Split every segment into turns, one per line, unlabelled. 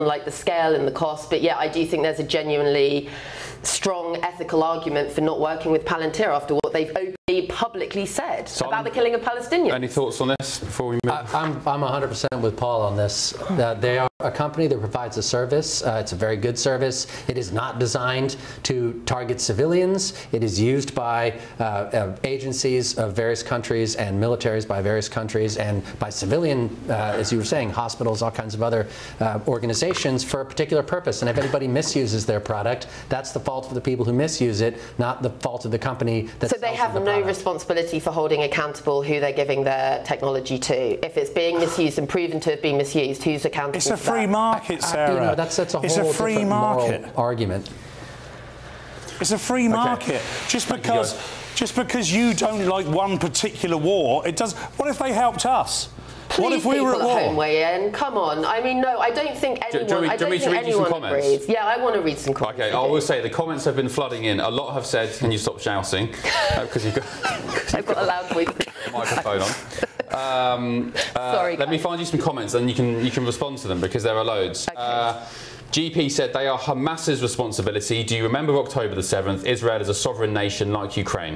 like the scale and the cost, but yeah, I do think there's a genuinely strong ethical argument for not working with Palantir after what they've openly publicly said about the killing of Palestinians.
Any thoughts on this before we move?
I'm 100% with Paul on this. They are a company that provides a service. It's a very good service. It is not designed to target civilians. It is used by agencies of various countries and militaries by various countries and by civilian, as you were saying, hospitals, all kinds of other organizations for a particular purpose. And if anybody misuses their product, that's the fault of the people who misuse it, not the fault of the company that
So they have no responsibility for holding accountable who they're giving their technology to. If it's being misused and proven to have been misused, who's accountable
for that? It's a free market, Sarah.
You know, that's a whole different moral argument.
It's a free market. Just because you don't like one particular war, it does. What if they helped us?
Please,
what if we were at war?
Home weigh in. Come on. I mean, no, I don't think anyone. I don't think anyone agrees. Yeah, I want to read some comments.
Okay, I will say the comments have been flooding in. A lot have said, "Can you stop shouting?" Because you've got.
I've got a loud voice.
Microphone on.
Sorry.
Let me find you some comments, and you can respond to them because there are loads. Okay. GP said they are Hamas's responsibility. Do you remember October the 7th? Israel is a sovereign nation like Ukraine.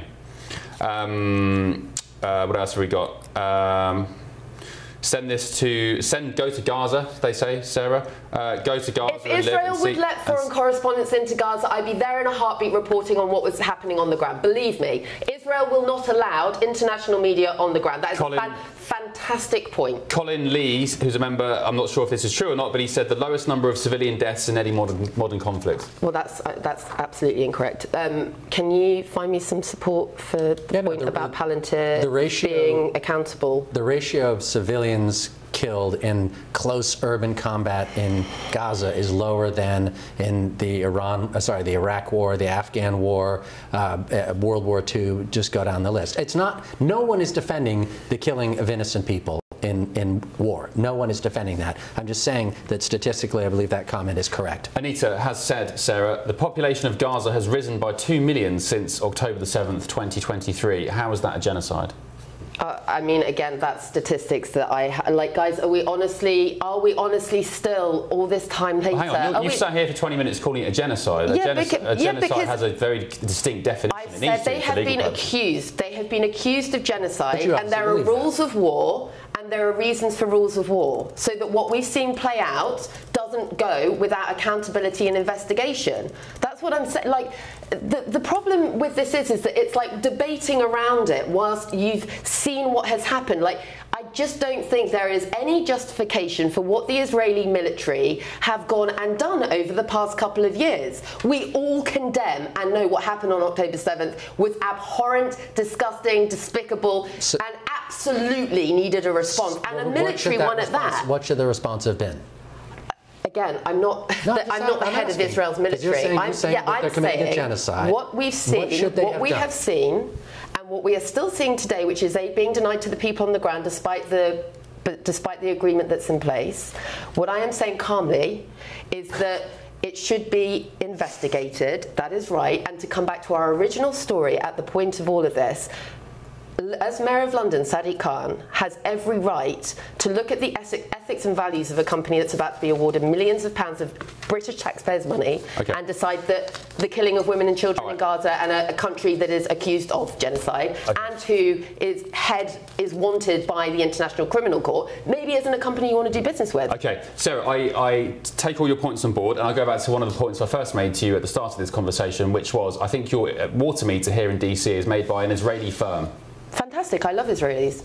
What else have we got? Go to Gaza, they say, Sarah. Go to Gaza.
If Israel would let foreign correspondents into Gaza, I'd be there in a heartbeat reporting on what was happening on the ground. Believe me, Israel will not allow international media on the ground. That is a fantastic point.
Colin Lee, who's a member, I'm not sure if this is true or not, but he said the lowest number of civilian deaths in any modern conflict.
Well, that's absolutely incorrect. Can you find me some support for the point about Palantir being accountable?
The ratio of civilians killed in close urban combat in Gaza is lower than in the Iraq War, the Afghan War, World War II. Just go down the list. It's not. No one is defending the killing of innocent people in war. No one is defending that. I'm just saying that statistically, I believe that comment is correct.
Anita has said, Sarah, the population of Gaza has risen by 2 million since October the 7th, 2023. How is that a genocide?
I mean, again, that's statistics that guys, are we honestly still all this time later?
Well, hang on, you sat here for 20 minutes calling it a genocide. A genocide has a very distinct definition.
I said they have been accused. They have been accused of genocide, and there are rules of war, and there are reasons for rules of war. So that what we've seen play out doesn't go without accountability and investigation. That's what I'm saying. Like, the problem with this is that it's like debating around it whilst you've seen what has happened. Like, I just don't think there is any justification for what the Israeli military have gone and done over the past couple of years. We all condemn and know what happened on October 7th was abhorrent, disgusting, despicable, and absolutely needed a response, and a military one at that.
What should the response have been?
Again, I'm not the head of Israel's military. I'm saying
they're committing a genocide.
What we've seen, what we have seen, and what we are still seeing today, which is aid being denied to the people on the ground despite the agreement that's in place. What I am saying calmly is that it should be investigated. That is right. And to come back to our original story at the point of all of this, as Mayor of London, Sadiq Khan has every right to look at the ethics and values of a company that's about to be awarded millions of pounds of British taxpayers' money and decide that the killing of women and children in Gaza and a country that is accused of genocide and who is wanted by the International Criminal Court maybe isn't a company you want to do business with.
Okay, Sarah, I take all your points on board, and I'll go back to one of the points I first made to you at the start of this conversation, which was I think your water meter here in DC is made by an Israeli firm.
Fantastic. I love Israelis.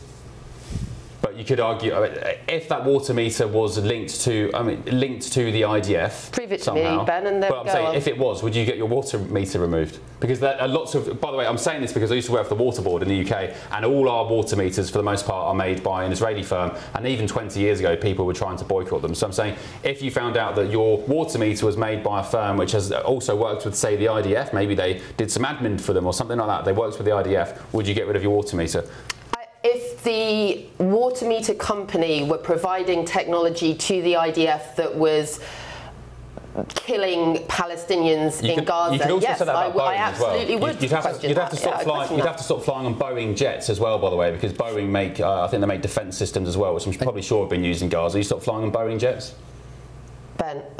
But you could argue if that water meter was linked to the IDF.
Prove it
somehow,
to me, Ben, and then
I'm saying if it was, would you get your water meter removed? Because there are lots of. By the way, I'm saying this because I used to work for the Water Board in the UK, and all our water meters, for the most part, are made by an Israeli firm. And even 20 years ago, people were trying to boycott them. So I'm saying if you found out that your water meter was made by a firm which has also worked with, say, the IDF, maybe they did some admin for them or something like that. They worked with the IDF. Would you get rid of your water meter?
If the water meter company were providing technology to the IDF that was killing Palestinians in Gaza, yes, I absolutely would.
You'd have to stop flying on Boeing jets as well, by the way, because Boeing make, I think they make defence systems as well, which I'm probably sure have been used in Gaza. You stop flying on Boeing jets?
Ben, 100%.